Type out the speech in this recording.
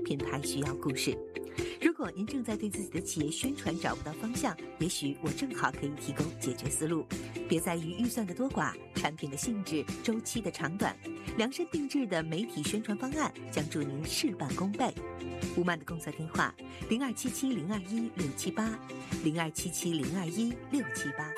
品牌需要故事。如果您正在对自己的企业宣传找不到方向，也许我正好可以提供解决思路。别在于预算的多寡、产品的性质、周期的长短，量身定制的媒体宣传方案将助您事半功倍。吴曼的工作电话：0277021678，0277021678。